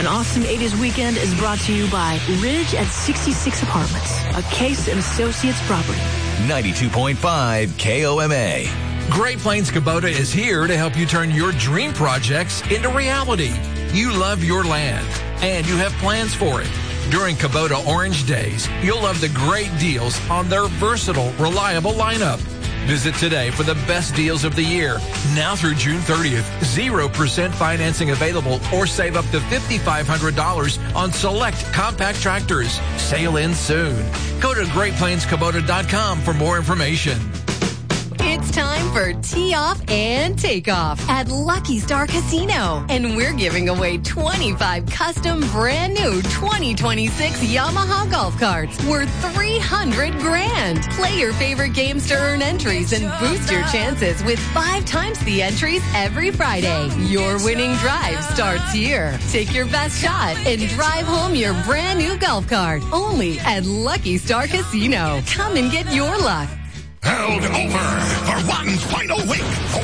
An awesome 80s weekend is brought to you by Ridge at 66 Apartments, a Case and Associates property. 92.5 KOMA. Great Plains Kubota is here to help you turn your dream projects into reality. You love your land, and you have plans for it. During Kubota Orange Days, you'll love the great deals on their versatile, reliable lineup. Visit today for the best deals of the year. Now through June 30th, 0% financing available or save up to $5,500 on select compact tractors. Sail in soon. Go to GreatPlainsKubota.com for more information. It's time for Tee Off and Takeoff at Lucky Star Casino. And we're giving away 25 custom brand new 2026 Yamaha golf carts worth $300,000. Play your favorite games to earn entries and boost your chances with 5 times the entries every Friday. Your winning drive starts here. Take your best shot and drive home your brand new golf cart. Only at Lucky Star Casino. Come and get your luck. Held over for one final week.